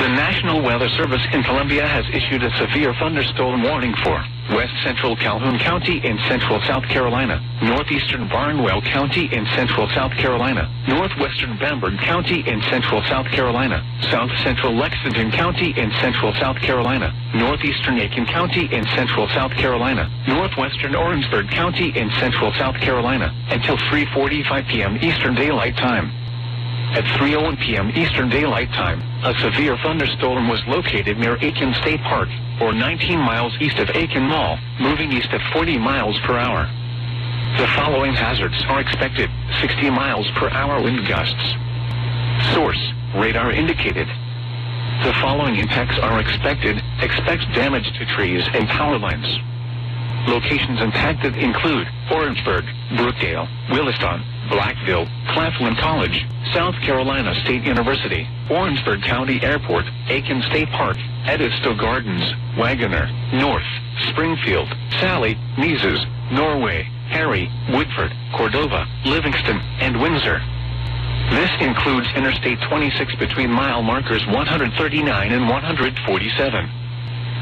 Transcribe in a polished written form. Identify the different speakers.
Speaker 1: The National Weather Service in Columbia has issued a severe thunderstorm warning for west central Calhoun County in central South Carolina, northeastern Barnwell County in central South Carolina, northwestern Bamberg County in central South Carolina, south central Lexington County in central South Carolina, northeastern Aiken County in central South Carolina, northwestern Orangeburg County in central South Carolina, until 3:45 p.m. Eastern Daylight Time. At 3:01 p.m. Eastern Daylight Time, a severe thunderstorm was located near Aiken State Park, or 19 miles east of Aiken Mall, moving east at 40 miles per hour. The following hazards are expected: 60 miles per hour wind gusts. Source: radar indicated. The following impacts are expected. Expect damage to trees and power lines. Locations impacted include Orangeburg, Brookdale, Williston, Blackville, Claflin College, South Carolina State University, Orangeburg County Airport, Aiken State Park, Edisto Gardens, Wagoner, North, Springfield, Sally, Mises, Norway, Harry, Woodford, Cordova, Livingston, and Windsor. This includes Interstate 26 between mile markers 139 and 147.